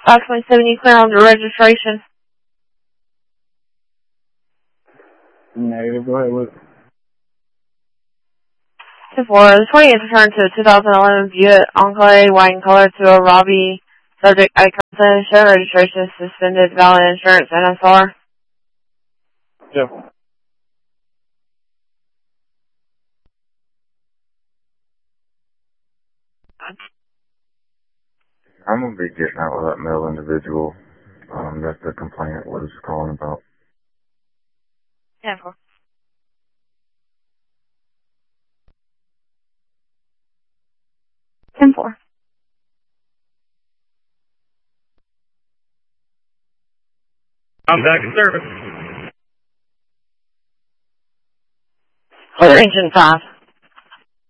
527, you clear on the registration? Negative, go ahead with it. 10-4, the 20th returned to a 2011 Buick Enclave, white in color, to a Robbie, subject icon, show registration, suspended, valid insurance, NSR. Yeah. I'm going to be getting out with that male individual that the complainant was calling about. 10-4. I'm back in service. Clear engine 5.